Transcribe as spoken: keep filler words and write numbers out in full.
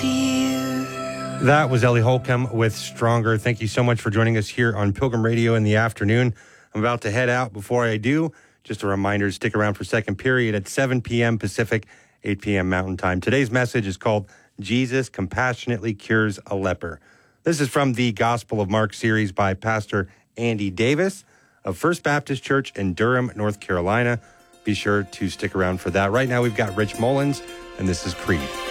fear. That was Ellie Holcomb with Stronger. Thank you so much for joining us here on Pilgrim Radio in the afternoon. I'm about to head out. Before I do, just a reminder to stick around for second period at seven p.m. Pacific, eight p.m. Mountain Time. Today's message is called Jesus Compassionately Cures a Leper. This is from the Gospel of Mark series by Pastor Andy Davis of First Baptist Church in Durham, North Carolina. Be sure to stick around for that. Right now, we've got Rich Mullins, and this is Creed.